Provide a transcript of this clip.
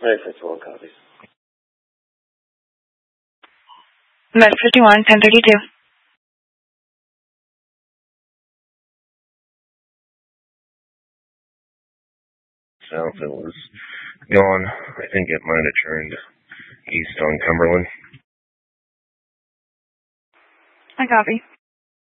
Ready for 12 copies. Med 51, 1032. South, it was gone. I think it might have turned east on Cumberland. I copy.